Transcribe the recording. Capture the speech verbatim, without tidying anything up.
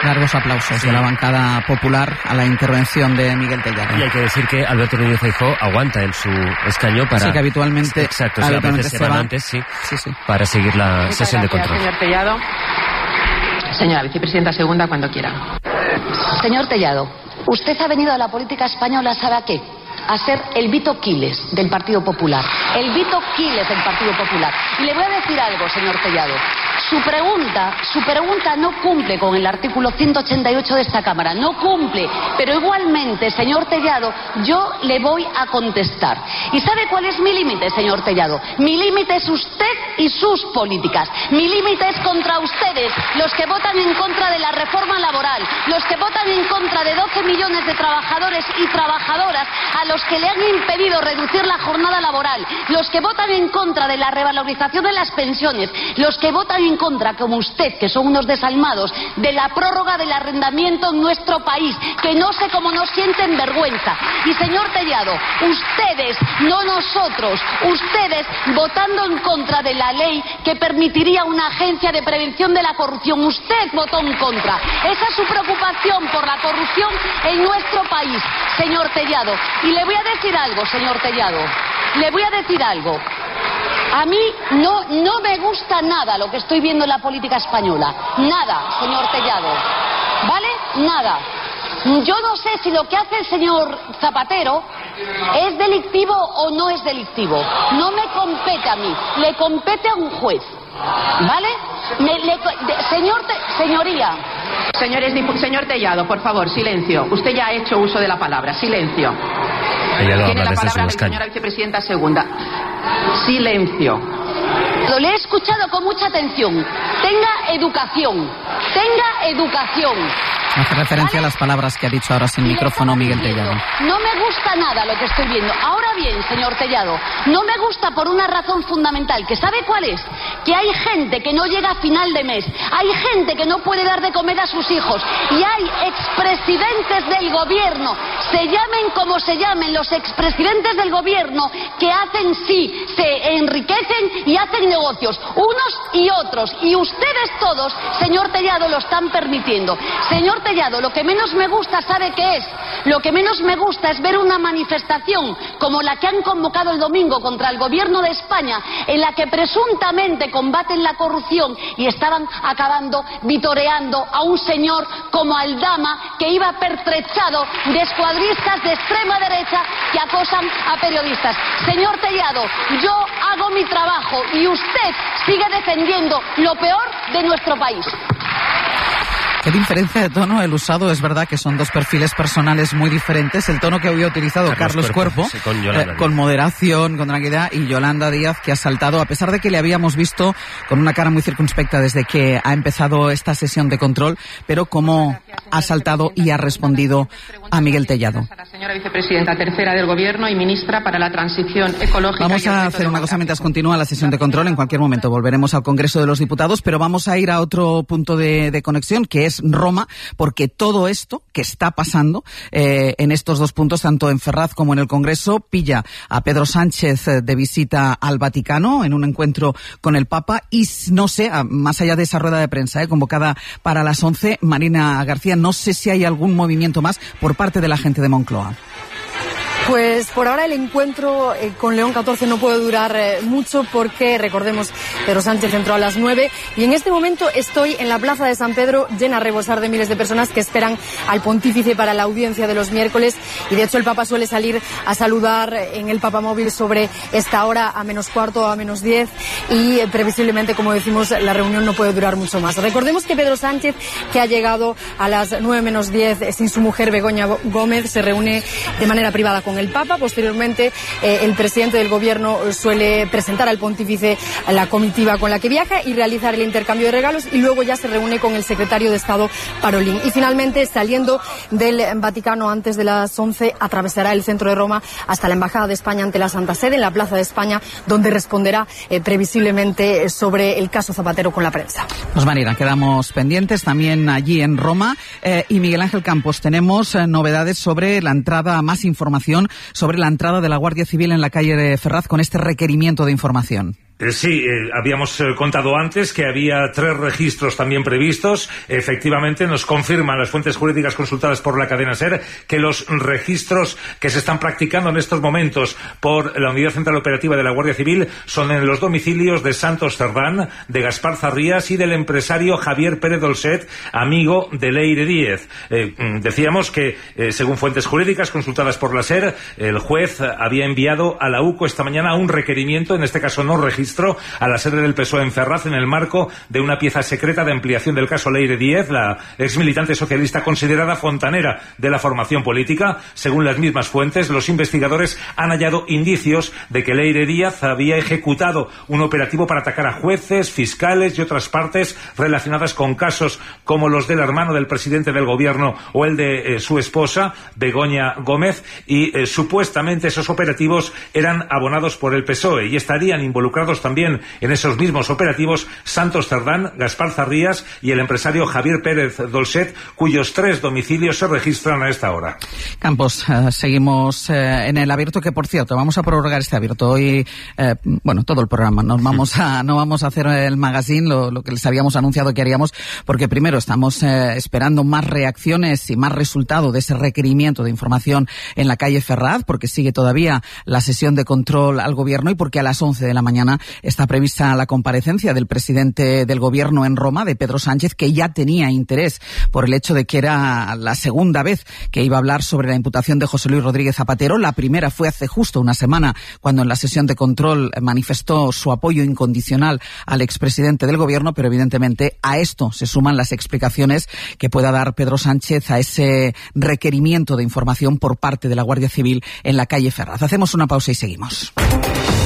Largos aplausos sí. de la bancada popular a la intervención de Miguel Tellado. Y hay que decir que Alberto Núñez Feijóo aguanta en su escaño para... Sí, que habitualmente... Exacto, sí, a veces se van antes, sí, sí, sí, para seguir la Muchas sesión gracias, de control. Señor Tellado. Señora vicepresidenta segunda, cuando quiera. Señor Tellado, usted ha venido a la política española, ¿sabe a qué? A ser el Vito Quiles del Partido Popular. El Vito Quiles del Partido Popular. Y le voy a decir algo, señor Tellado. Su pregunta, su pregunta no cumple con el artículo ciento ochenta y ocho de esta Cámara. No cumple. Pero igualmente, señor Tellado, yo le voy a contestar. ¿Y sabe cuál es mi límite, señor Tellado? Mi límite es usted y sus políticas. Mi límite es contra ustedes, los que votan en contra de la reforma laboral, los que votan en contra de doce millones de trabajadores y trabajadoras a los que le han impedido reducir la jornada laboral, los que votan en contra de la revalorización de las pensiones, los que votan en contra, como usted, que son unos desalmados, de la prórroga del arrendamiento en nuestro país, que no sé cómo no sienten vergüenza. Y señor Tellado, ustedes, no nosotros, ustedes votando en contra de la ley que permitiría una agencia de prevención de la corrupción, usted votó en contra. Esa es su preocupación por la corrupción en nuestro país, señor Tellado. Y le voy a decir algo, señor Tellado, le voy a decir algo. A mí no, no me gusta nada lo que estoy viendo en la política española. Nada, señor Tellado. ¿Vale? Nada. Yo no sé si lo que hace el señor Zapatero es delictivo o no es delictivo. No me compete a mí, le compete a un juez. ¿Vale? Me, le, de, señor, te, señoría. Señores, señor Tellado, por favor, silencio. Usted ya ha hecho uso de la palabra. Silencio. Tiene la palabra la señora vicepresidenta segunda. Silencio. Lo he escuchado con mucha atención. Tenga educación. Tenga educación. Hace referencia ¿Vale? a las palabras que ha dicho ahora sin micrófono Miguel Tellado. No me gusta nada lo que estoy viendo. Ahora bien, señor Tellado, no me gusta por una razón fundamental, que ¿sabe cuál es? Que hay gente que no llega a final de mes, hay gente que no puede dar de comer a sus hijos, y hay expresidentes del gobierno, se llamen como se llamen, los expresidentes del gobierno, que hacen sí, se enriquecen y hacen negocios, unos y otros, y ustedes todos, señor Tellado, lo están permitiendo. Señor Tellado, lo que menos me gusta, ¿sabe qué es? Lo que menos me gusta es ver una manifestación como la que han convocado el domingo contra el gobierno de España, en la que presuntamente combaten la corrupción y estaban acabando vitoreando a un señor como Aldama, que iba pertrechado de escuadristas de extrema derecha que acosan a periodistas. Señor Tellado, yo hago mi trabajo y usted sigue defendiendo lo peor de nuestro país. Qué diferencia de tono el usado. Es verdad que son dos perfiles personales muy diferentes. El tono que había utilizado Carlos, Carlos Cuerpo, sí, con, eh, con moderación, con tranquilidad, y Yolanda Díaz, que ha saltado, a pesar de que le habíamos visto con una cara muy circunspecta desde que ha empezado esta sesión de control, pero cómo ha saltado y ha respondido a Miguel Tellado. A la señora vicepresidenta tercera del Gobierno y ministra para la transición ecológica. Vamos a hacer una cosa mientras continúa la sesión de control. En cualquier momento volveremos al Congreso de los Diputados, pero vamos a ir a otro punto de, de conexión, que es Roma, porque todo esto que está pasando eh, en estos dos puntos, tanto en Ferraz como en el Congreso, pilla a Pedro Sánchez de visita al Vaticano en un encuentro con el Papa y, no sé, más allá de esa rueda de prensa eh, convocada para las once, Marina García, no sé si hay algún movimiento más por parte de la gente de Moncloa. Pues por ahora el encuentro eh, con León catorce no puede durar eh, mucho porque, recordemos, Pedro Sánchez entró a las nueve y en este momento estoy en la Plaza de San Pedro llena a rebosar de miles de personas que esperan al pontífice para la audiencia de los miércoles, y de hecho el Papa suele salir a saludar en el Papamóvil sobre esta hora a menos cuarto o a menos diez y eh, previsiblemente, como decimos, la reunión no puede durar mucho más. Recordemos que Pedro Sánchez, que ha llegado a las nueve menos diez eh, sin su mujer Begoña Gómez, se reúne de manera privada con el Papa. Posteriormente, eh, el presidente del Gobierno suele presentar al pontífice a la comitiva con la que viaja y realizar el intercambio de regalos, y luego ya se reúne con el secretario de Estado Parolín. Y finalmente, saliendo del Vaticano antes de las once, atravesará el centro de Roma hasta la Embajada de España ante la Santa Sede, en la Plaza de España, donde responderá eh, previsiblemente sobre el caso Zapatero con la prensa. Pues Marina, quedamos pendientes también allí en Roma. Eh, y Miguel Ángel Campos, tenemos eh, novedades sobre la entrada, más información sobre la entrada de la Guardia Civil en la calle de Ferraz con este requerimiento de información. Sí, eh, habíamos eh, contado antes que había tres registros también previstos. Efectivamente, nos confirman las fuentes jurídicas consultadas por la cadena SER que los registros que se están practicando en estos momentos por la Unidad Central Operativa de la Guardia Civil son en los domicilios de Santos Cerdán, de Gaspar Zarrías y del empresario Javier Pérez Dolcet, amigo de Leire Díez. Eh, decíamos que, eh, según fuentes jurídicas consultadas por la SER, el juez había enviado a la U C O esta mañana un requerimiento, en este caso no registro, a la sede del P S O E en Ferraz en el marco de una pieza secreta de ampliación del caso Leire Díez, la ex militante socialista considerada fontanera de la formación política. Según las mismas fuentes, los investigadores han hallado indicios de que Leire Díez había ejecutado un operativo para atacar a jueces, fiscales y otras partes relacionadas con casos como los del hermano del presidente del gobierno o el de eh, su esposa, Begoña Gómez, y eh, supuestamente esos operativos eran abonados por el P S O E y estarían involucrados también en esos mismos operativos Santos Cerdán, Gaspar Zarrías y el empresario Javier Pérez Dolcet, cuyos tres domicilios se registran a esta hora. Campos, eh, seguimos eh, en el abierto, que por cierto, vamos a prorrogar este abierto hoy, eh, bueno, todo el programa, nos vamos a, no vamos a hacer el magazine, lo, lo que les habíamos anunciado que haríamos, porque primero estamos eh, esperando más reacciones y más resultado de ese requerimiento de información en la calle Ferraz, porque sigue todavía la sesión de control al gobierno y porque a las once de la mañana está prevista la comparecencia del presidente del gobierno en Roma, de Pedro Sánchez, que ya tenía interés por el hecho de que era la segunda vez que iba a hablar sobre la imputación de José Luis Rodríguez Zapatero. La primera fue hace justo una semana, cuando en la sesión de control manifestó su apoyo incondicional al expresidente del gobierno, pero evidentemente a esto se suman las explicaciones que pueda dar Pedro Sánchez a ese requerimiento de información por parte de la Guardia Civil en la calle Ferraz. Hacemos una pausa y seguimos.